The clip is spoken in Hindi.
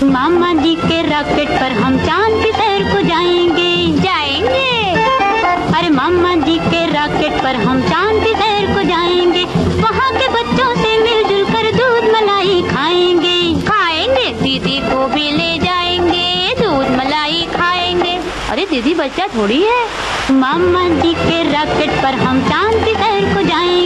मामा जी के रॉकेट पर हम चांद की सैर को जाएंगे। अरे मामा जी के रॉकेट पर हम चांद की सैर को जाएंगे। वहाँ के बच्चों से मिलजुल कर दूध मलाई खाएंगे। दीदी को भी ले जाएंगे, दूध मलाई खाएंगे। अरे दीदी बच्चा थोड़ी है। मामा जी के रॉकेट पर हम चांद की सैर को जाएंगे।